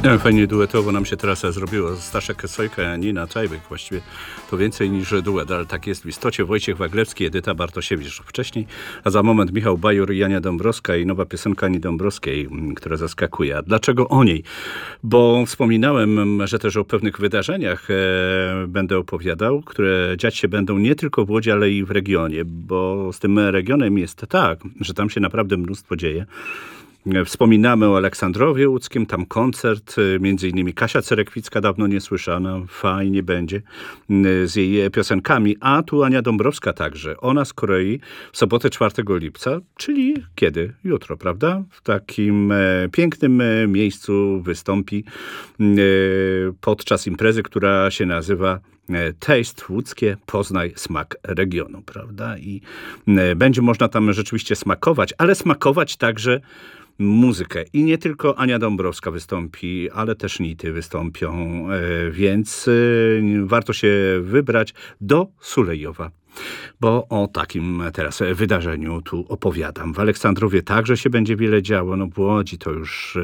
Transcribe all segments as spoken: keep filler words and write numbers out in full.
Ja, fajnie duetowo nam się teraz zrobiło. Staszek Sojka, Nina Tajbek. Właściwie to więcej niż duet, ale tak jest w istocie. Wojciech Waglewski, Edyta Bartosiewicz wcześniej, a za moment Michał Bajor i Jania Dąbrowska i nowa piosenka Ani Dąbrowskiej, która zaskakuje. A dlaczego o niej? Bo wspominałem, że też o pewnych wydarzeniach e, będę opowiadał, które dziać się będą nie tylko w Łodzi, ale i w regionie, bo z tym regionem jest tak, że tam się naprawdę mnóstwo dzieje. Wspominamy o Aleksandrowie Łódzkim, tam koncert, między innymi Kasia Cerekwicka, dawno niesłyszana, fajnie będzie z jej piosenkami, a tu Ania Dąbrowska także. Ona z kolei w sobotę czwartego lipca, czyli kiedy? Jutro, prawda? W takim e, pięknym e, miejscu wystąpi e, podczas imprezy, która się nazywa Taste Łódzkie, poznaj smak regionu, prawda? I e, będzie można tam rzeczywiście smakować, ale smakować także muzykę. I nie tylko Ania Dąbrowska wystąpi, ale też Nity wystąpią, e, więc e, warto się wybrać do Sulejowa. Bo o takim teraz wydarzeniu tu opowiadam. W Aleksandrowie także się będzie wiele działo. No w Łodzi to już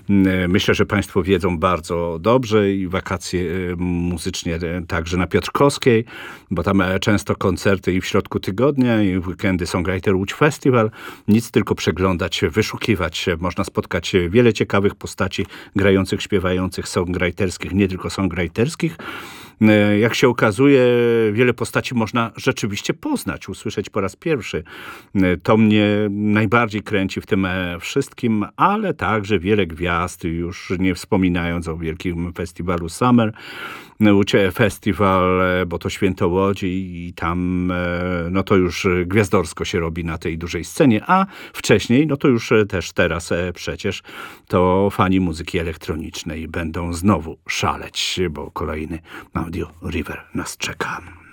y, myślę, że państwo wiedzą bardzo dobrze i wakacje y, muzycznie y, także na Piotrkowskiej, bo tam y, często koncerty i w środku tygodnia i w weekendy Songwriter Łódź Festival. Nic tylko przeglądać, wyszukiwać. Można spotkać wiele ciekawych postaci grających, śpiewających, songwriterskich, nie tylko songwriterskich. Jak się okazuje, wiele postaci można rzeczywiście poznać, usłyszeć po raz pierwszy. To mnie najbardziej kręci w tym wszystkim, ale także wiele gwiazd, już nie wspominając o wielkim festiwalu Summer Łódź Festival, bo to święto Łodzi i tam no to już gwiazdorsko się robi na tej dużej scenie, a wcześniej, no to już też teraz przecież to fani muzyki elektronicznej będą znowu szaleć, bo kolejny Audio River nas czeka.